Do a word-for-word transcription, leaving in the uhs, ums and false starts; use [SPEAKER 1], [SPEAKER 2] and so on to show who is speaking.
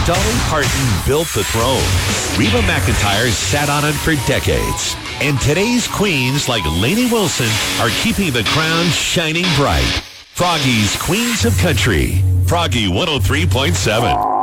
[SPEAKER 1] Dolly Parton built the throne. Reba McEntire sat on it for decades. And today's queens like Lainey Wilson are keeping the crown shining bright. Froggy's Queens of Country. Froggy one oh three point seven.